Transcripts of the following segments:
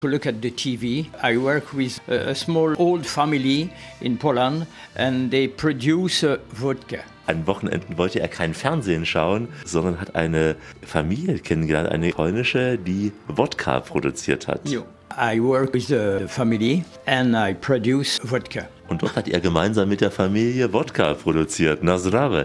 To look at the TV, I work with a small old family in Poland and they produce vodka. An Wochenenden wollte er kein Fernsehen schauen, sondern hat eine Familie kennengelernt, eine polnische, die Wodka produziert hat. I work with the family and I produce vodka. Und dort hat er gemeinsam mit der Familie Wodka produziert. Na zdrowie.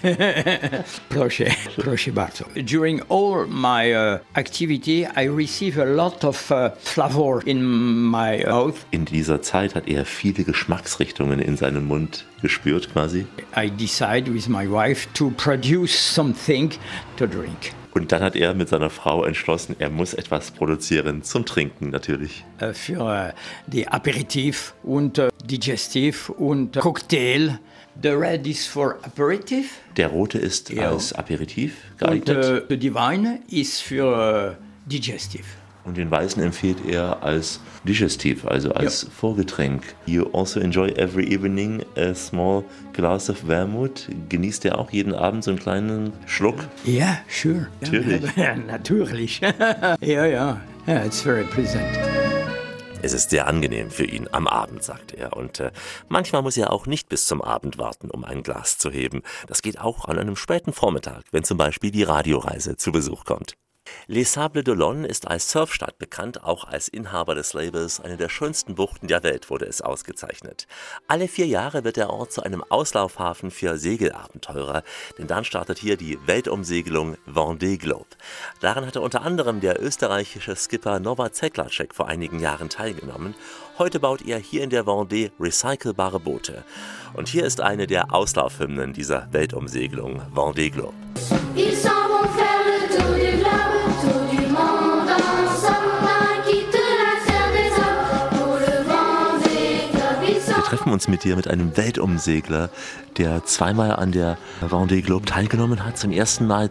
Proszę bardzo. During all my activity, I receive a lot of flavor in my mouth. In dieser Zeit hat er viele Geschmacksrichtungen in seinem Mund gespürt quasi. I decide with my wife to produce something to drink. Und dann hat er mit seiner Frau entschlossen, er muss etwas produzieren, zum Trinken natürlich. Für die Aperitif und Digestiv und Cocktail. The red is for aperitif. Der rote ist als Aperitif geeignet. Und die Wein ist für Digestiv. Und den weißen empfiehlt er als Digestiv, also als Vorgetränk. You also enjoy every evening a small glass of vermouth. Genießt er auch jeden Abend so einen kleinen Schluck? Ja, sure. Natürlich. Natürlich. Ja, it's very pleasant. Es ist sehr angenehm für ihn am Abend, sagt er. Und manchmal muss er auch nicht bis zum Abend warten, um ein Glas zu heben. Das geht auch an einem späten Vormittag, wenn zum Beispiel die Radioreise zu Besuch kommt. Les Sables d'Olonne ist als Surfstadt bekannt, auch als Inhaber des Labels Eine der schönsten Buchten der Welt wurde es ausgezeichnet. Alle 4 Jahre wird der Ort zu einem Auslaufhafen für Segelabenteurer, denn dann startet hier die Weltumsegelung Vendée Globe. Daran hatte unter anderem der österreichische Skipper Norbert Sedlacek vor einigen Jahren teilgenommen. Heute baut er hier in der Vendée recycelbare Boote. Und hier ist eine der Auslaufhymnen dieser Weltumsegelung Vendée Globe. Wir treffen uns mit dir, mit einem Weltumsegler, der zweimal an der Vendée Globe teilgenommen hat, zum ersten Mal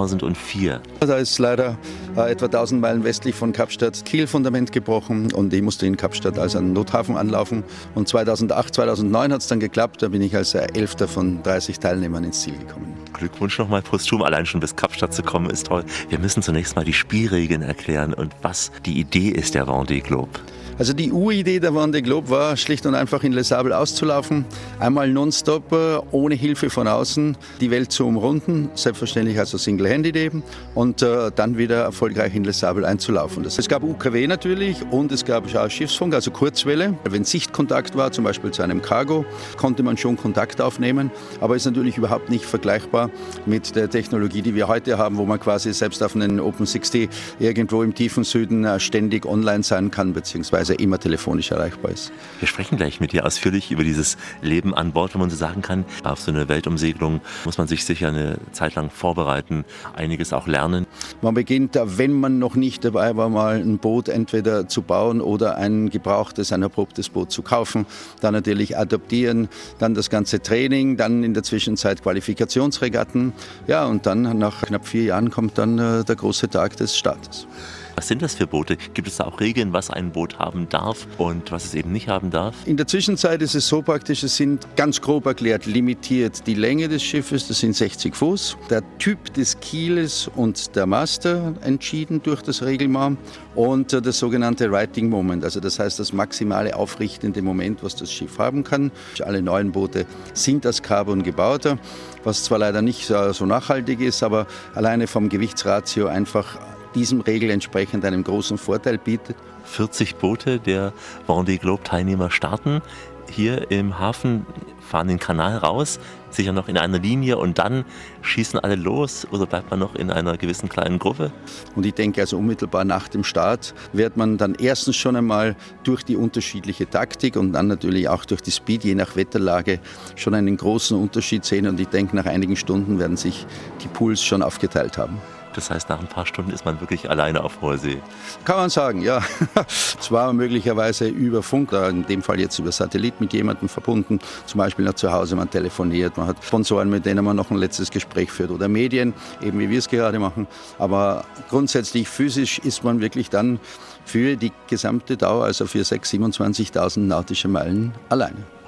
2004. Da ist leider etwa 1000 Meilen westlich von Kapstadt Kielfundament gebrochen und ich musste in Kapstadt als einen Nothafen anlaufen. Und 2008, 2009 hat es dann geklappt, da bin ich als 11. von 30 Teilnehmern ins Ziel gekommen. Glückwunsch nochmal posthum, allein schon bis Kapstadt zu kommen ist toll. Wir müssen zunächst mal die Spielregeln erklären und was die Idee ist der Vendée Globe. Also die Uridee der Vendée Globe war schlicht und einfach in Les Sables auszulaufen, einmal nonstop, ohne Hilfe von außen, die Welt zu umrunden, selbstverständlich also single-handed eben, und dann wieder erfolgreich in Les Sables einzulaufen. Es gab UKW natürlich und es gab auch Schiffsfunk, also Kurzwelle. Wenn Sichtkontakt war, zum Beispiel zu einem Cargo, konnte man schon Kontakt aufnehmen, aber ist natürlich überhaupt nicht vergleichbar mit der Technologie, die wir heute haben, wo man quasi selbst auf einem Open 60 irgendwo im tiefen Süden ständig online sein kann, beziehungsweise immer telefonisch erreichbar ist. Wir sprechen gleich mit dir ausführlich über dieses Leben an Bord, wenn man so sagen kann. Auf so eine Weltumsegelung muss man sich sicher eine Zeit lang vorbereiten, einiges auch lernen. Man beginnt, wenn man noch nicht dabei war, mal ein Boot entweder zu bauen oder ein gebrauchtes, ein erprobtes Boot zu kaufen, dann natürlich adaptieren, dann das ganze Training, dann in der Zwischenzeit Qualifikationsregatten. Ja, und dann nach knapp 4 Jahren kommt dann der große Tag des Startes. Was sind das für Boote? Gibt es da auch Regeln, was ein Boot haben darf und was es eben nicht haben darf? In der Zwischenzeit ist es so praktisch, es sind ganz grob erklärt limitiert die Länge des Schiffes, das sind 60 Fuß. Der Typ des Kieles und der Master entschieden durch das Reglement und das sogenannte Righting Moment, also das heißt das maximale aufrichtende Moment, was das Schiff haben kann. Alle neuen Boote sind aus Carbon gebaut, was zwar leider nicht so nachhaltig ist, aber alleine vom Gewichtsratio einfach diesem Regel entsprechend einen großen Vorteil bietet. 40 Boote der Vendée Globe Teilnehmer starten hier im Hafen, fahren den Kanal raus, sicher noch in einer Linie und dann schießen alle los oder bleibt man noch in einer gewissen kleinen Gruppe? Und ich denke, also unmittelbar nach dem Start wird man dann erstens schon einmal durch die unterschiedliche Taktik und dann natürlich auch durch die Speed, je nach Wetterlage, schon einen großen Unterschied sehen und ich denke, nach einigen Stunden werden sich die Pools schon aufgeteilt haben. Das heißt, nach ein paar Stunden ist man wirklich alleine auf hoher See. Kann man sagen, ja. Zwar möglicherweise über Funk, in dem Fall jetzt über Satellit mit jemandem verbunden, zum Beispiel nach zu Hause, man telefoniert, man hat Sponsoren, mit denen man noch ein letztes Gespräch führt oder Medien, eben wie wir es gerade machen. Aber grundsätzlich physisch ist man wirklich dann für die gesamte Dauer, also für 27.000 nautische Meilen alleine.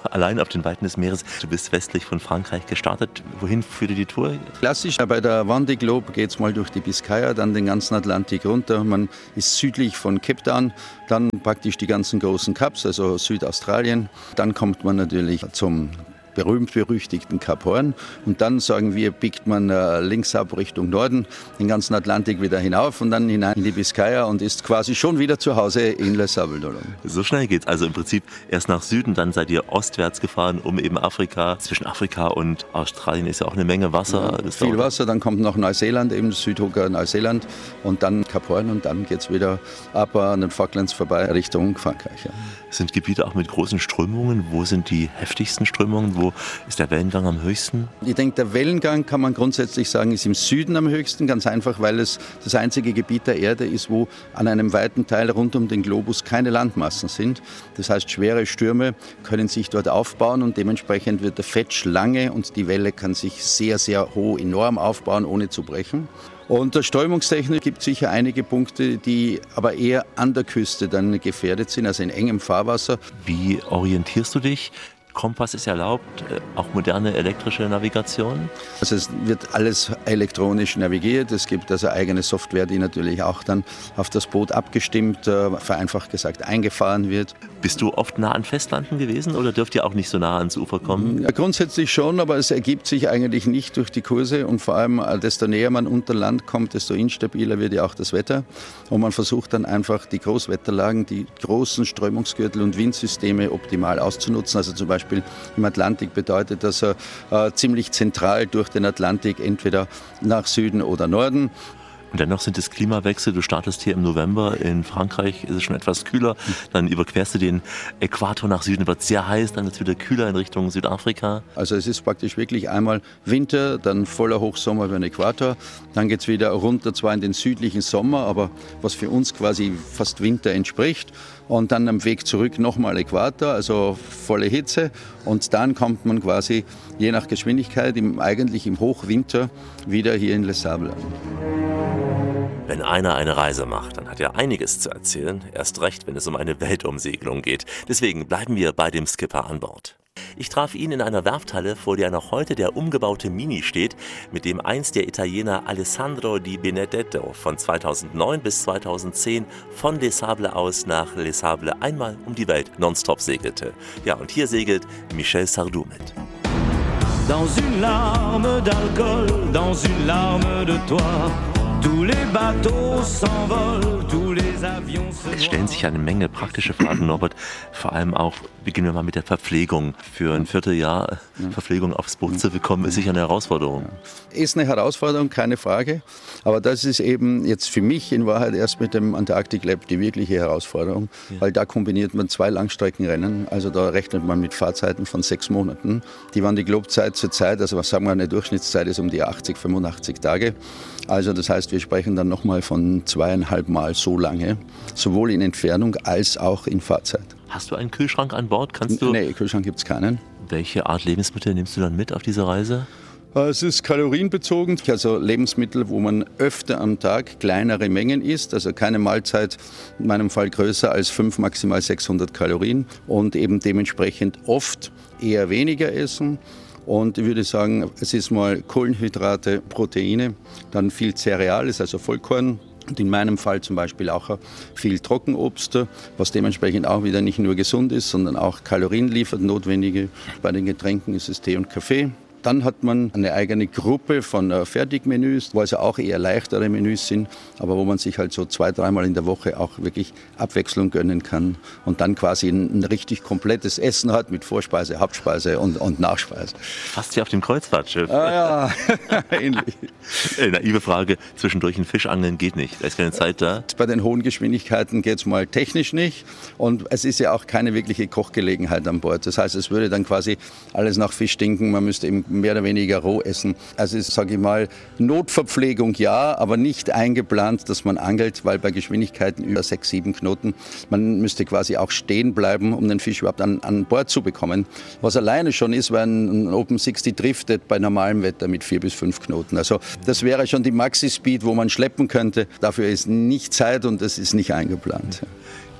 allein auf den Weiten des Meeres. Du bist westlich von Frankreich gestartet. Wohin führte die Tour? Klassisch, bei der Vendée Globe geht es mal durch die Biskaya, dann den ganzen Atlantik runter. Man ist südlich von Cape Town, dann praktisch die ganzen großen Kaps, also Südaustralien. Dann kommt man natürlich zum berühmt-berüchtigten Kap Horn. Und dann, sagen wir, biegt man links ab Richtung Norden, den ganzen Atlantik wieder hinauf und dann hinein in die Biskaya und ist quasi schon wieder zu Hause in Les Sables d'Olonne. So schnell geht's. Also im Prinzip erst nach Süden, dann seid ihr ostwärts gefahren, um eben Afrika. Zwischen Afrika und Australien ist ja auch eine Menge Wasser. Ja, viel Wasser, dann kommt noch Neuseeland, eben das Südhocker Neuseeland und dann Kap Horn und dann geht's wieder ab an den Falklands vorbei Richtung Frankreich. Ja. Es sind Gebiete auch mit großen Strömungen. Wo sind die heftigsten Strömungen? Wo ist der Wellengang am höchsten? Ich denke, der Wellengang, kann man grundsätzlich sagen, ist im Süden am höchsten. Ganz einfach, weil es das einzige Gebiet der Erde ist, wo an einem weiten Teil rund um den Globus keine Landmassen sind. Das heißt, schwere Stürme können sich dort aufbauen und dementsprechend wird der Fetch lange und die Welle kann sich sehr, sehr hoch, enorm aufbauen, ohne zu brechen. Und der Strömungstechnik gibt es sicher einige Punkte, die aber eher an der Küste dann gefährdet sind, also in engem Fahrwasser. Wie orientierst du dich? Kompass ist erlaubt, auch moderne elektrische Navigation? Also es wird alles elektronisch navigiert. Es gibt also eigene Software, die natürlich auch dann auf das Boot abgestimmt, vereinfacht gesagt, eingefahren wird. Bist du oft nah an Festlanden gewesen oder dürft ihr auch nicht so nah ans Ufer kommen? Ja, grundsätzlich schon, aber es ergibt sich eigentlich nicht durch die Kurse und vor allem, desto näher man unter Land kommt, desto instabiler wird ja auch das Wetter. Und man versucht dann einfach die Großwetterlagen, die großen Strömungsgürtel und Windsysteme optimal auszunutzen. Also zum Beispiel im Atlantik bedeutet das ziemlich zentral durch den Atlantik, entweder nach Süden oder Norden. Und dennoch sind es Klimawechsel. Du startest hier im November. In Frankreich ist es schon etwas kühler. Dann überquerst du den Äquator nach Süden, wird sehr heiß. Dann wird es wieder kühler in Richtung Südafrika. Also es ist praktisch wirklich einmal Winter, dann voller Hochsommer über den Äquator. Dann geht es wieder runter, zwar in den südlichen Sommer, aber was für uns quasi fast Winter entspricht. Und dann am Weg zurück nochmal Äquator, also volle Hitze. Und dann kommt man quasi je nach Geschwindigkeit eigentlich im Hochwinter wieder hier in Les Sables an. Wenn einer eine Reise macht, dann hat er einiges zu erzählen. Erst recht, wenn es um eine Weltumsegelung geht. Deswegen bleiben wir bei dem Skipper an Bord. Ich traf ihn in einer Werfthalle, vor der noch heute der umgebaute Mini steht, mit dem einst der Italiener Alessandro Di Benedetto von 2009 bis 2010 von Les Sables aus nach Les Sables einmal um die Welt nonstop segelte. Ja, und hier segelt Michel Sardou mit. Dans une larme d'alcool, dans une larme de toi. Tous les bateaux s'envolent, tous les avions se Es stellen sich eine Menge praktische Fragen, Norbert. Vor allem auch, beginnen wir mal mit der Verpflegung. Für ein Vierteljahr Verpflegung aufs Boot zu bekommen, ist sicher eine Herausforderung. Ist eine Herausforderung, keine Frage. Aber das ist eben jetzt für mich in Wahrheit erst mit dem Antarctic Lab die wirkliche Herausforderung. Ja. Weil da kombiniert man 2 Langstreckenrennen. Also da rechnet man mit Fahrzeiten von 6 Monaten. Die waren die Globe-Zeit zur Zeit, also was sagen wir, eine Durchschnittszeit ist um die 80, 85 Tage. Also das heißt, wir sprechen dann nochmal von 2,5 Mal so lange, sowohl in Entfernung als auch in Fahrzeit. Hast du einen Kühlschrank an Bord? Nee, Kühlschrank gibt es keinen. Welche Art Lebensmittel nimmst du dann mit auf diese Reise? Es ist kalorienbezogen, also Lebensmittel, wo man öfter am Tag kleinere Mengen isst, also keine Mahlzeit, in meinem Fall größer als 5, maximal 600 Kalorien und eben dementsprechend oft eher weniger essen. Und ich würde sagen, es ist mal Kohlenhydrate, Proteine, dann viel Cereales, also Vollkorn. Und in meinem Fall zum Beispiel auch viel Trockenobst, was dementsprechend auch wieder nicht nur gesund ist, sondern auch Kalorien liefert, notwendige. Bei den Getränken ist es Tee und Kaffee. Dann hat man eine eigene Gruppe von Fertigmenüs, wo also auch eher leichtere Menüs sind, aber wo man sich halt so 2-3 Mal in der Woche auch wirklich Abwechslung gönnen kann und dann quasi ein richtig komplettes Essen hat mit Vorspeise, Hauptspeise und Nachspeise. Fast wie auf dem Kreuzfahrtschiff. Ja, ähnlich. Naive Frage, zwischendurch ein Fisch angeln geht nicht, da ist keine Zeit da. Bei den hohen Geschwindigkeiten geht es mal technisch nicht und es ist ja auch keine wirkliche Kochgelegenheit an Bord. Das heißt, es würde dann quasi alles nach Fisch stinken, man müsste eben mehr oder weniger roh essen. Also ist, sage ich mal, Notverpflegung ja, aber nicht eingeplant, dass man angelt, weil bei Geschwindigkeiten über 6, 7 Knoten, man müsste quasi auch stehen bleiben, um den Fisch überhaupt an Bord zu bekommen. Was alleine schon ist, weil ein Open 60 driftet bei normalem Wetter mit 4 bis 5 Knoten. Also das wäre schon die Maxi-Speed, wo man schleppen könnte. Dafür ist nicht Zeit und es ist nicht eingeplant.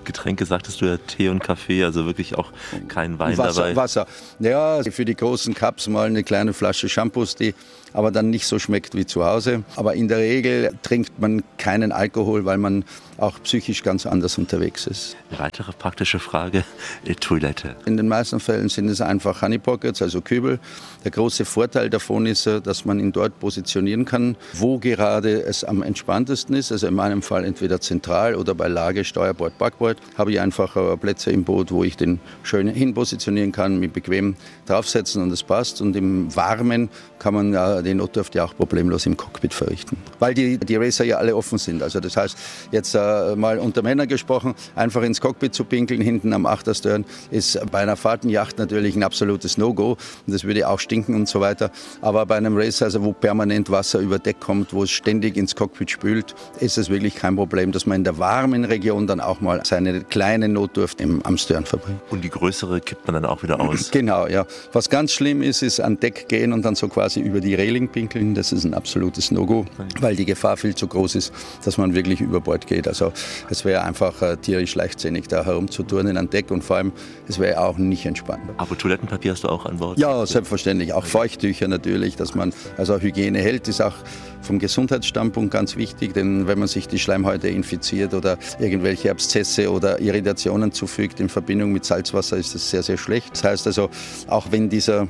Getränke sagtest du ja, Tee und Kaffee, also wirklich auch kein Wein dabei. Wasser. Ja, für die großen Cups mal eine kleine Flasche Shampoos, die aber dann nicht so schmeckt wie zu Hause. Aber in der Regel trinkt man keinen Alkohol, weil man auch psychisch ganz anders unterwegs ist. Eine weitere praktische Frage, Toilette. In den meisten Fällen sind es einfach Honey Pockets, also Kübel. Der große Vorteil davon ist, dass man ihn dort positionieren kann, wo gerade es am entspanntesten ist. Also in meinem Fall entweder zentral oder bei Lage, Steuerbord, Backbord. Habe ich einfach Plätze im Boot, wo ich den schön hin positionieren kann, mich bequem draufsetzen und es passt. Und im Warmen kann man ja den Notdurft ja auch problemlos im Cockpit verrichten. Weil die Racer ja alle offen sind. Also das heißt, jetzt mal unter Männern gesprochen, einfach ins Cockpit zu pinkeln, hinten am Achterstern, ist bei einer Fahrtenjacht natürlich ein absolutes No-Go. Und das würde auch stinken und so weiter. Aber bei einem Racer, also wo permanent Wasser über Deck kommt, wo es ständig ins Cockpit spült, ist es wirklich kein Problem, dass man in der warmen Region dann auch mal seine kleine Notdurft am Stern verbringt. Und die größere kippt man dann auch wieder aus? Genau, ja. Was ganz schlimm ist an Deck gehen und dann so quasi über die Reling pinkeln. Das ist ein absolutes No-Go, weil die Gefahr viel zu groß ist, dass man wirklich über Bord geht. Also es wäre einfach tierisch leichtsinnig, da herumzuturnen an Deck und vor allem, es wäre auch nicht entspannt. Aber Toilettenpapier hast du auch an Bord? Ja, selbstverständlich. Auch Feuchttücher natürlich, dass man also Hygiene hält, ist auch vom Gesundheitsstandpunkt ganz wichtig, denn wenn man sich die Schleimhäute infiziert oder irgendwelche Abszesse oder Irritationen zufügt in Verbindung mit Salzwasser, ist das sehr, sehr schlecht. Das heißt also, auch wenn dieser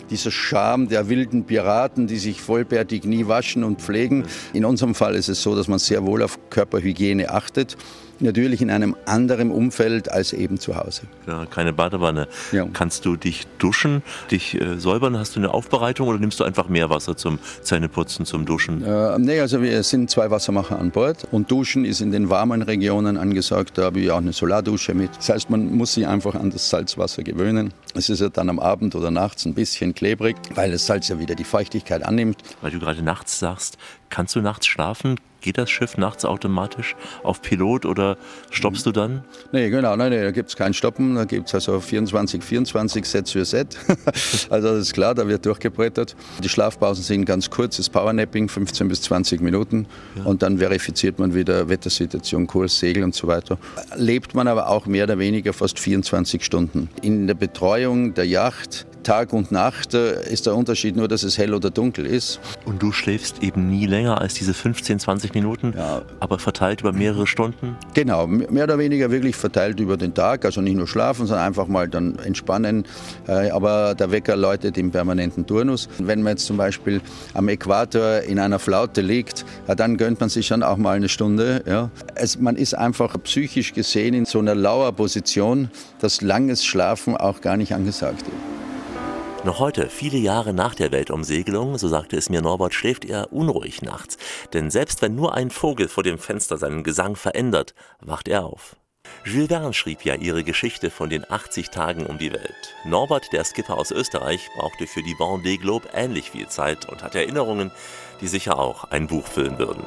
Charme der wilden Piraten, die sich vollbärtig nie waschen und pflegen. In unserem Fall ist es so, dass man sehr wohl auf Körperhygiene achtet. Natürlich in einem anderen Umfeld als eben zu Hause. Ja, keine Badewanne. Ja. Kannst du dich duschen, dich säubern? Hast du eine Aufbereitung oder nimmst du einfach Meerwasser zum Zähneputzen, zum Duschen? Nee, also wir sind 2 Wassermacher an Bord und Duschen ist in den warmen Regionen angesagt. Da habe ich auch eine Solardusche mit. Das heißt, man muss sich einfach an das Salzwasser gewöhnen. Es ist ja dann am Abend oder nachts ein bisschen klebrig, weil das Salz ja wieder die Feuchtigkeit annimmt. Weil du gerade nachts sagst, kannst du nachts schlafen? Geht das Schiff nachts automatisch auf Pilot oder stoppst du dann? Nee, genau, da gibt es kein Stoppen. Da gibt es also 24 Set für Set. Also das ist klar, da wird durchgebrettert. Die Schlafpausen sind ganz kurz, das Powernapping, 15 bis 20 Minuten. Ja. Und dann verifiziert man wieder Wettersituation, Kurs, Segel und so weiter. Lebt man aber auch mehr oder weniger fast 24 Stunden. In der Betreuung der Yacht, Tag und Nacht, ist der Unterschied nur, dass es hell oder dunkel ist. Und du schläfst eben nie länger als diese 15, 20 Minuten, ja, aber verteilt über mehrere Stunden? Genau, mehr oder weniger wirklich verteilt über den Tag, also nicht nur schlafen, sondern einfach mal dann entspannen. Aber der Wecker läutet im permanenten Turnus. Wenn man jetzt zum Beispiel am Äquator in einer Flaute liegt, dann gönnt man sich schon auch mal eine Stunde. Ja. Man ist einfach psychisch gesehen in so einer Lauerposition, dass langes Schlafen auch gar nicht angesagt ist. Noch heute, viele Jahre nach der Weltumsegelung, so sagte es mir Norbert, schläft er unruhig nachts. Denn selbst wenn nur ein Vogel vor dem Fenster seinen Gesang verändert, wacht er auf. Jules Verne schrieb ja ihre Geschichte von den 80 Tagen um die Welt. Norbert, der Skipper aus Österreich, brauchte für die Vendée Globe ähnlich viel Zeit und hat Erinnerungen, die sicher auch ein Buch füllen würden.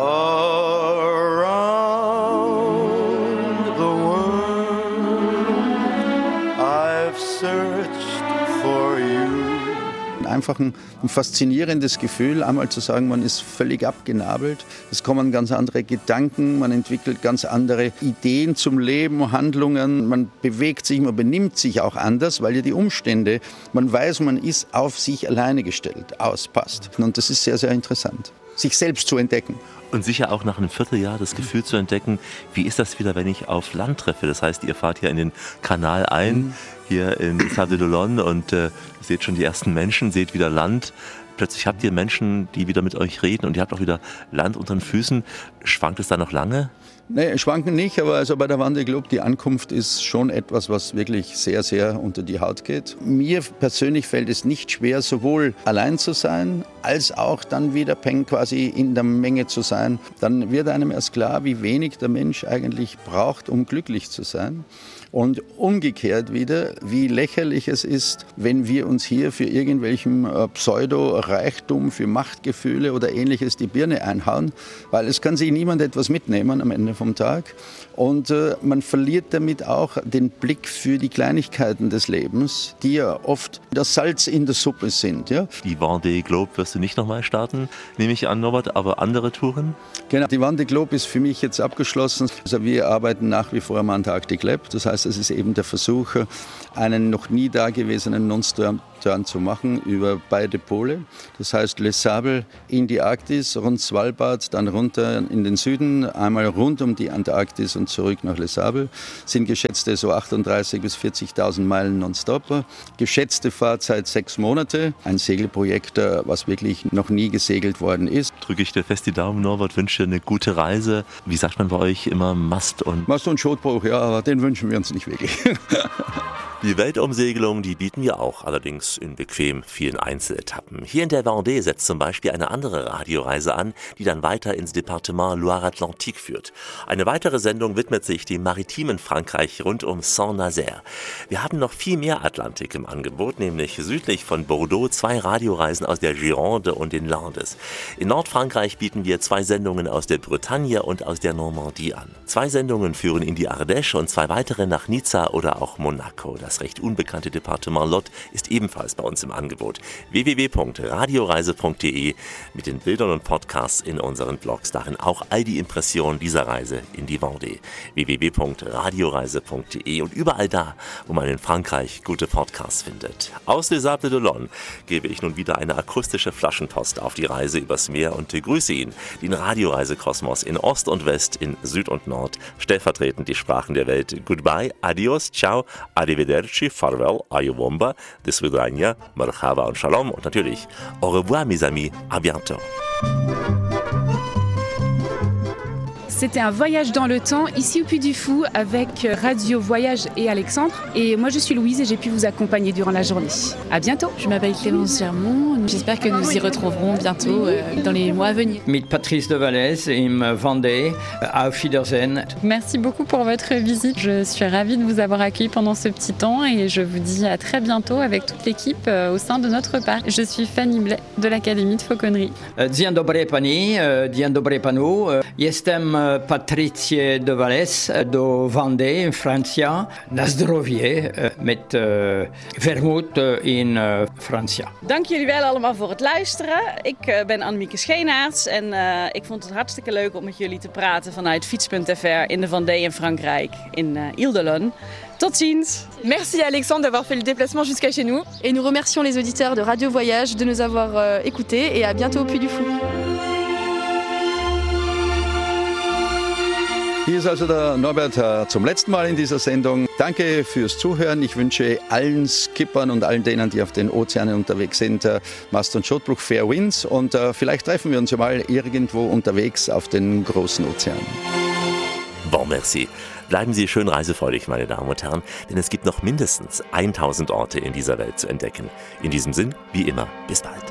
Around the world I've searched for you. Einfach ein faszinierendes Gefühl, einmal zu sagen, man ist völlig abgenabelt. Es kommen ganz andere Gedanken, man entwickelt ganz andere Ideen zum Leben, Handlungen. Man bewegt sich, man benimmt sich auch anders, weil ja die Umstände, man weiß, man ist auf sich alleine gestellt, passt. Und das ist sehr, sehr interessant, sich selbst zu entdecken. Und sicher auch nach einem Vierteljahr das Gefühl zu entdecken, wie ist das wieder, wenn ich auf Land treffe? Das heißt, ihr fahrt hier in den Kanal ein, hier in Sable d'Olonne und seht schon die ersten Menschen, seht wieder Land. Plötzlich habt ihr Menschen, die wieder mit euch reden und ihr habt auch wieder Land unter den Füßen. Schwankt es da noch lange? Nee, schwanken nicht, aber also bei der Vendée Globe, die Ankunft ist schon etwas, was wirklich sehr, sehr unter die Haut geht. Mir persönlich fällt es nicht schwer, sowohl allein zu sein, als auch dann wieder quasi in der Menge zu sein. Dann wird einem erst klar, wie wenig der Mensch eigentlich braucht, um glücklich zu sein. Und umgekehrt wieder, wie lächerlich es ist, wenn wir uns hier für irgendwelchen Pseudo Reichtum, für Machtgefühle oder Ähnliches die Birne einhauen, weil es kann sich niemand etwas mitnehmen am Ende vom Tag. Und man verliert damit auch den Blick für die Kleinigkeiten des Lebens, die ja oft das Salz in der Suppe sind. Ja? Die Vendée Globe wirst du nicht nochmal starten, nehme ich an, Norbert, aber andere Touren? Genau, die Vendée Globe ist für mich jetzt abgeschlossen. Also wir arbeiten nach wie vor am Antarctic Lab. Das heißt, es ist eben der Versuch, einen noch nie dagewesenen Non-Stop-Turn zu machen über beide Pole. Das heißt, Les Sables in die Arktis, rund Svalbard, dann runter in den Süden, einmal rund um die Antarktis und zurück nach Les Sables. Sind geschätzte so 38.000 bis 40.000 Meilen Non-Stop. Geschätzte Fahrzeit 6 Monate. Ein Segelprojekt, was wirklich noch nie gesegelt worden ist. Drücke ich dir fest die Daumen, Norbert, wünsche eine gute Reise. Wie sagt man bei euch immer Mast und Schotbruch, ja, aber den wünschen wir uns nicht wirklich. Die Weltumsegelung, die bieten wir auch, allerdings in bequem vielen Einzeletappen. Hier in der Vendée setzt zum Beispiel eine andere Radioreise an, die dann weiter ins Departement Loire-Atlantique führt. Eine weitere Sendung widmet sich dem maritimen Frankreich rund um Saint-Nazaire. Wir haben noch viel mehr Atlantik im Angebot, nämlich südlich von Bordeaux 2 Radioreisen aus der Gironde und den Landes. In Nordfrankreich bieten wir 2 Sendungen aus der Bretagne und aus der Normandie an. 2 Sendungen führen in die Ardèche und 2 weitere nach Nizza oder auch Monaco. Das recht unbekannte Departement Lot ist ebenfalls bei uns im Angebot. www.radioreise.de mit den Bildern und Podcasts in unseren Blogs. Darin auch all die Impressionen dieser Reise in die Vendée. www.radioreise.de und überall da, wo man in Frankreich gute Podcasts findet. Aus Les Sables d'Olonne gebe ich nun wieder eine akustische Flaschenpost auf die Reise übers Meer und grüße ihn, den Radioreisekosmos in Ost und West, in Süd und Nord, stellvertretend die Sprachen der Welt. Goodbye, adios, ciao, arrivederci, farewell, ayowomba, de svidania, marhaba und shalom und natürlich au revoir mes amis, à bientôt. C'était un voyage dans le temps, ici au Puy du Fou, avec Radio Voyage et Alexandre. Et moi, je suis Louise et j'ai pu vous accompagner durant la journée. À bientôt. Je m'appelle Clémence Germont. J'espère que nous y retrouverons bientôt dans les mois à venir. Mit Patrice de Valès im Vendée. Auf Wiedersehen. Merci beaucoup pour votre visite. Je suis ravie de vous avoir accueilli pendant ce petit temps et je vous dis à très bientôt avec toute l'équipe au sein de notre parc. Je suis Fanny Blais de l'Académie de Fauconnerie. Dzień dobry pani, dzień dobry panu. Jestem Patricie de Valès do Vendée in Francja. Na zdrowie met vermoed in Francja. Dank jullie wel allemaal voor het luisteren. Ik ben Annemieke Scheenaerts en ik vond het hartstikke leuk om met jullie te praten vanuit Fiets.fr in de Vendée in Frankrijk, in Ile-de-Lône. Tot ziens. Merci Alexandre d'avoir fait le déplacement jusqu'à chez nous. Et nous remercions les auditeurs de Radio Voyage de nous avoir écoutés et à bientôt au Puy du Fou. Hier ist also der Norbert zum letzten Mal in dieser Sendung. Danke fürs Zuhören. Ich wünsche allen Skippern und allen denen, die auf den Ozeanen unterwegs sind, Mast- und Schotbruch, Fair Winds. Und vielleicht treffen wir uns ja mal irgendwo unterwegs auf den großen Ozeanen. Bon, merci. Bleiben Sie schön reisefreudig, meine Damen und Herren, denn es gibt noch mindestens 1000 Orte in dieser Welt zu entdecken. In diesem Sinn, wie immer, bis bald.